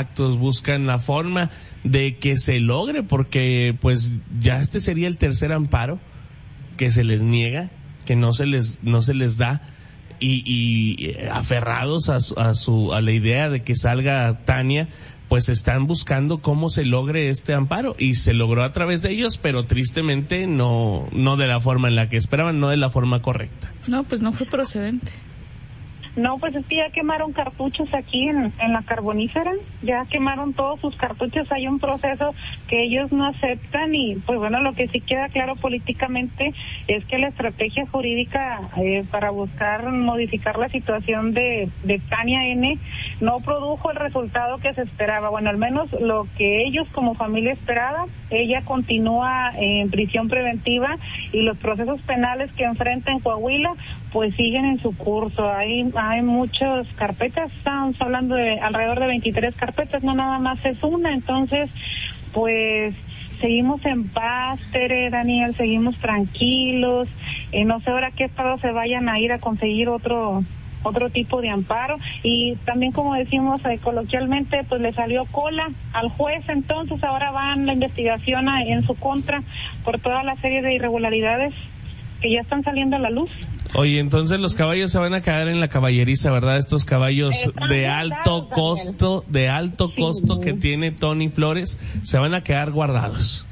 contactos, buscan la forma de que se logre, porque pues ya este sería el tercer amparo que se les niega, que no se les da, y aferrados a la idea de que salga Tania, pues están buscando cómo se logre este amparo, y se logró a través de ellos, pero tristemente no de la forma en la que esperaban, no de la forma correcta. No, pues no fue procedente. No, pues es que ya quemaron cartuchos aquí en la carbonífera, ya quemaron todos sus cartuchos, hay un proceso que ellos no aceptan, y pues bueno, lo que sí queda claro políticamente es que la estrategia jurídica para buscar modificar la situación de Tania N. no produjo el resultado que se esperaba, bueno, al menos lo que ellos como familia esperaban. Ella continúa en prisión preventiva y los procesos penales que enfrenta en Coahuila pues siguen en su curso. Hay muchas carpetas, estamos hablando de alrededor de 23 carpetas, no nada más es una, entonces pues seguimos en paz, Tere, Daniel, seguimos tranquilos, no sé ahora qué estado se vayan a ir a conseguir otro tipo de amparo, y también como decimos coloquialmente, pues le salió cola al juez, entonces ahora van la investigación en su contra por toda la serie de irregularidades que ya están saliendo a la luz. Oye, entonces los caballos se van a quedar en la caballeriza, ¿verdad? Estos caballos de alto costo, que tiene Tony Flores, se van a quedar guardados.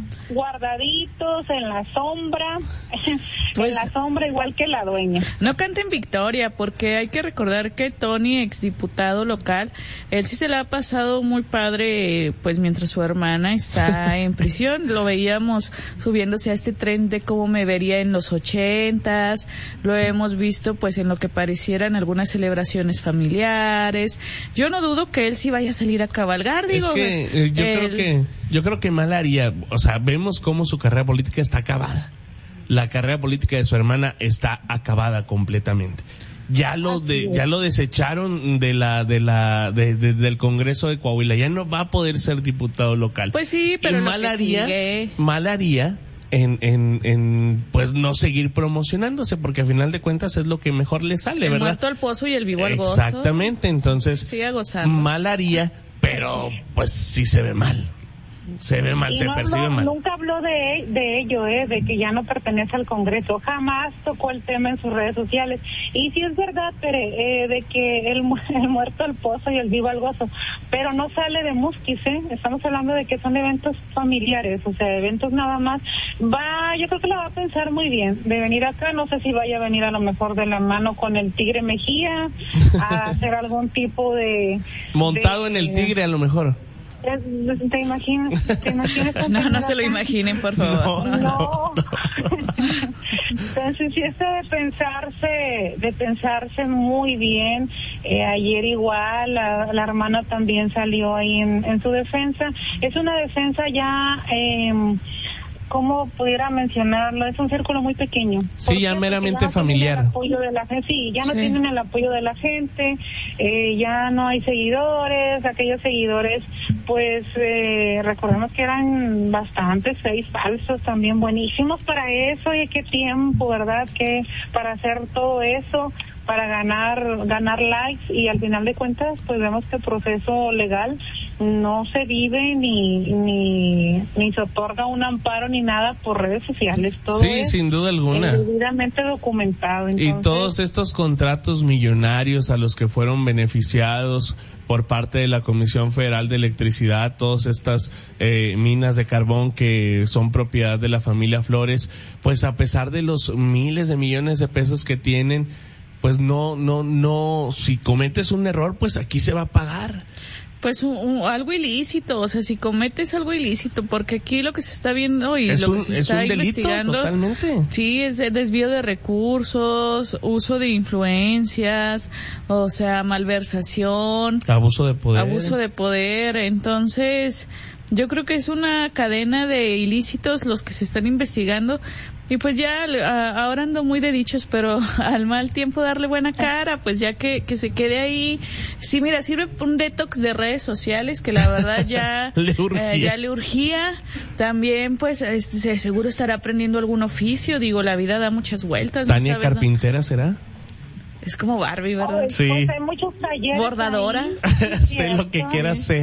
Guardaditos en la sombra, pues, en la sombra igual que la dueña. No canten victoria, porque hay que recordar que Tony, exdiputado local, él sí se la ha pasado muy padre, pues mientras su hermana está en prisión. Lo veíamos subiéndose a este tren de cómo me vería en los 80s, lo hemos visto pues en lo que parecieran algunas celebraciones familiares. Yo no dudo que él sí vaya a salir a cabalgar, digo. Es que yo creo que mal haría, o sea, vemos cómo su carrera política está acabada. La carrera política de su hermana está acabada completamente. Ya lo desecharon del Congreso de Coahuila. Ya no va a poder ser diputado local. Pues sí, pero mal haría en pues no seguir promocionándose, porque a final de cuentas es lo que mejor le sale, ¿verdad? El muerto al pozo y el vivo al gozo. Exactamente, entonces siga gozando. Mal haría, pero pues sí se ve mal. Se ve mal, se percibe mal. Nunca habló de ello, de que ya no pertenece al Congreso. Jamás tocó el tema en sus redes sociales. Y sí es verdad, Tere, de que el muerto al pozo y el vivo al gozo, pero no sale de Musquis, Estamos hablando de que son eventos familiares, o sea, eventos nada más. Yo creo que lo va a pensar muy bien de venir acá. No sé si vaya a venir a lo mejor de la mano con el Tigre Mejía a hacer algún tipo de... Montado en el Tigre a lo mejor. ¿Te imaginas? No se lo imaginen, por favor. No. Entonces, sí, eso de pensarse muy bien. Ayer igual, la hermana también salió ahí en su defensa. Es una defensa ya... ¿cómo pudiera mencionarlo? Es un círculo muy pequeño. Sí, ya meramente familiar. Ya no tienen el apoyo de la gente, ya no hay seguidores, aquellos seguidores, pues recordemos que eran bastantes, 6 falsos también, buenísimos para eso, y qué tiempo, ¿verdad? Que para hacer todo eso, para ganar likes, y al final de cuentas pues vemos que el proceso legal no se vive ni se otorga un amparo ni nada por redes sociales. Todo es sin duda alguna debidamente documentado. Entonces, y todos estos contratos millonarios a los que fueron beneficiados por parte de la Comisión Federal de Electricidad, todas estas minas de carbón que son propiedad de la familia Flores, pues a pesar de los miles de millones de pesos que tienen, pues no, si cometes un error, pues aquí se va a pagar. Pues algo ilícito, o sea, si cometes algo ilícito, porque aquí lo que se está viendo y lo que se está investigando, totalmente. Sí, es desvío de recursos, uso de influencias, o sea, malversación, abuso de poder, entonces yo creo que es una cadena de ilícitos los que se están investigando. Y pues ya ahora ando muy de dichos, pero al mal tiempo darle buena cara, pues ya que se quede ahí. Sí, mira, sirve un detox de redes sociales que la verdad ya le urgía. También pues seguro estará aprendiendo algún oficio, digo, la vida da muchas vueltas. Tania, ¿no sabes, carpintera será? Es como Barbie, ¿verdad? Sí. Pues hay muchos talleres. Bordadora. Sé lo que quieras ser.